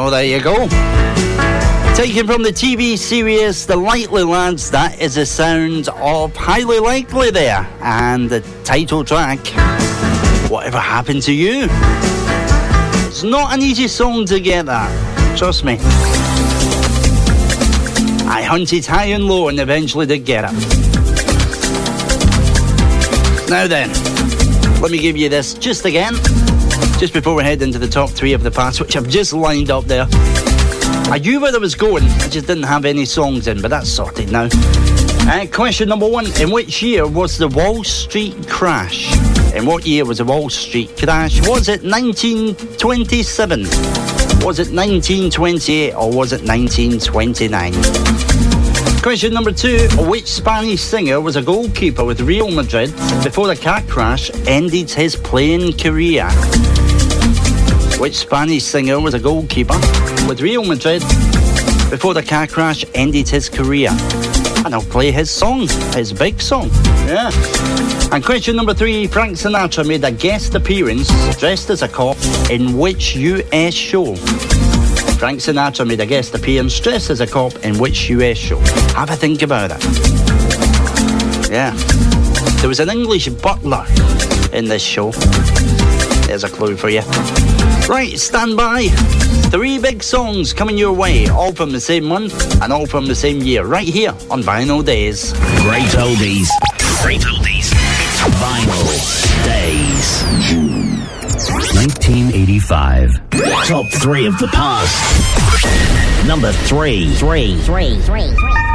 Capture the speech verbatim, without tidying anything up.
So there you go. Taken from the T V series The Likely Lads, that is the sound of Highly Likely there. And the title track, Whatever Happened to You. It's not an easy song to get that, trust me. I hunted high and low and eventually did get it. Now then, let me give you this just again, just before we head into the top three of the past, which I've just lined up there. I knew where I was going, I just didn't have any songs in, but that's sorted now. Uh, question number one, in which year was the Wall Street crash? In what year was the Wall Street crash? Was it nineteen twenty-seven? Was it nineteen twenty-eight? Or was it nineteen twenty-nine? Question number two, which Spanish singer was a goalkeeper with Real Madrid before the car crash ended his playing career? Which Spanish singer was a goalkeeper with Real Madrid before the car crash ended his career? And I'll play his song, his big song. Yeah. And question number three, Frank Sinatra made a guest appearance dressed as a cop in which U S show? Frank Sinatra made a guest appearance dressed as a cop in which U S show? Have a think about it. Yeah. There was an English butler in this show. There's a clue for you. Right, stand by. Three big songs coming your way, all from the same month and all from the same year, right here on Vinyl Days. Great oldies. Great oldies. Vinyl Days. nineteen eighty-five. Top three of the past. Number three. Three. Three. Three. Three.